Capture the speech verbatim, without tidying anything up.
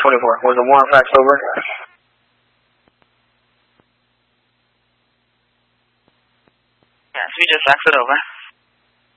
twenty-four. Was the warrant fax over? Yes, we just faxed it over.